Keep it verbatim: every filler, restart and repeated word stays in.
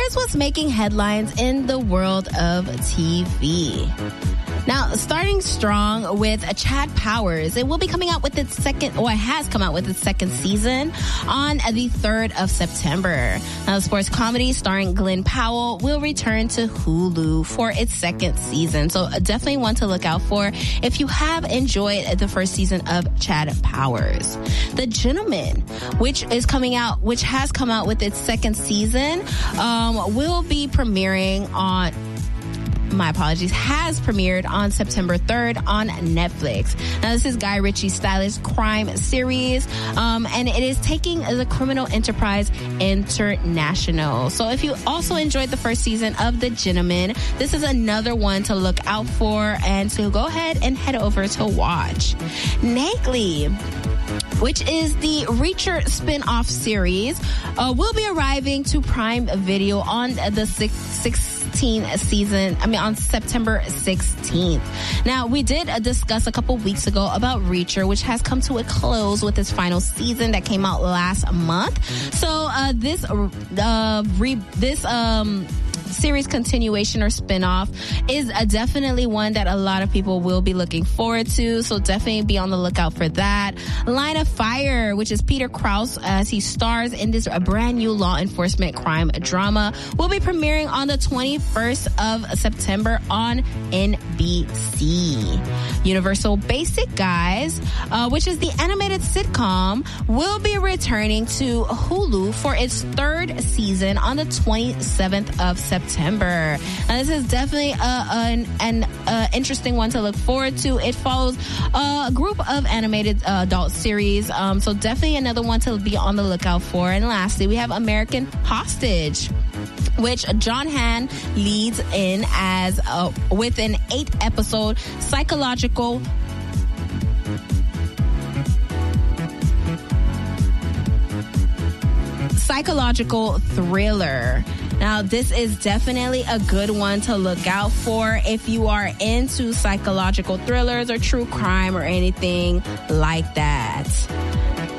here's what's making headlines in the world of T V. Now, starting strong with Chad Powers. It will be coming out with its second, or it has come out with its second season on the third of September. Now, the sports comedy starring Glenn Powell will return to Hulu for its second season. So definitely one to look out for if you have enjoyed the first season of Chad Powers. The Gentleman, which is coming out, which has come out with its second season, um, will be premiering on my apologies, has premiered on September third on Netflix. Now, this is Guy Ritchie's stylish crime series, um, and it is taking the criminal enterprise international. So if you also enjoyed the first season of The Gentleman, this is another one to look out for and to go ahead and head over to watch. Nagely, which is the Reacher spin-off series, uh, will be arriving to Prime Video on the sixth season, I mean on September sixteenth. Now, we did uh, discuss a couple weeks ago about Reacher, which has come to a close with its final season that came out last month. So uh, this uh, re- this um series continuation or spinoff is a definitely one that a lot of people will be looking forward to. So definitely be on the lookout for that. Line of Fire, which is Peter Krause as he stars in this a brand new law enforcement crime drama, will be premiering on the twenty-first of September on N B C. Universal Basic Guys, uh, which is the animated sitcom, will be returning to Hulu for its third season on the twenty-seventh of September. September. Now, this is definitely a, an, an uh, interesting one to look forward to. It follows a group of animated uh, adult series, um, so definitely another one to be on the lookout for. And lastly, we have American Hostage, which John Hamm leads in as uh, with an eight-episode psychological psychological thriller. Now, this is definitely a good one to look out for if you are into psychological thrillers or true crime or anything like that.